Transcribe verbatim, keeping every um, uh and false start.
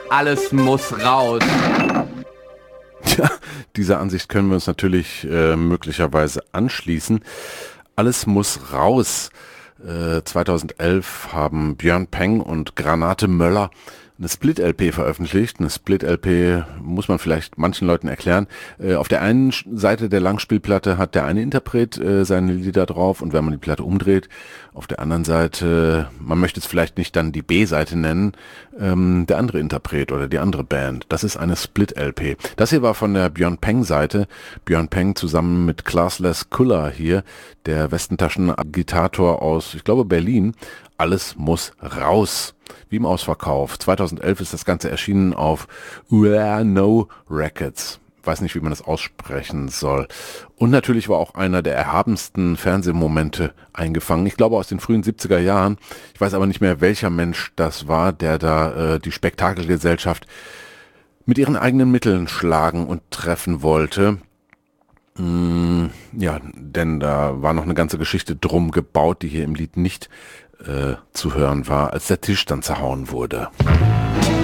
Alles muss raus. Tja, dieser Ansicht können wir uns natürlich äh, möglicherweise anschließen. Alles muss raus. Äh, zweitausendelf haben Björn Peng und Granate Möller eine Split-L P veröffentlicht. Eine Split-L P muss man vielleicht manchen Leuten erklären. Äh, auf der einen Seite der Langspielplatte hat der eine Interpret äh, seine Lieder drauf und wenn man die Platte umdreht, auf der anderen Seite, man möchte es vielleicht nicht dann die B-Seite nennen, ähm, der andere Interpret oder die andere Band. Das ist eine Split-L P. Das hier war von der Björn Peng-Seite. Björn Peng zusammen mit Classless Kuller hier, der Westentaschen-Agitator aus, ich glaube, Berlin. Alles muss raus. Wie im Ausverkauf. zweitausendelf ist das Ganze erschienen auf Ueno Records. Weiß nicht, wie man das aussprechen soll. Und natürlich war auch einer der erhabensten Fernsehmomente eingefangen. Ich glaube aus den frühen siebziger Jahren. Ich weiß aber nicht mehr, welcher Mensch das war, der da äh, die Spektakelgesellschaft mit ihren eigenen Mitteln schlagen und treffen wollte. Mm, ja, denn da war noch eine ganze Geschichte drum gebaut, die hier im Lied nicht äh, zu hören war, als der Tisch dann zerhauen wurde.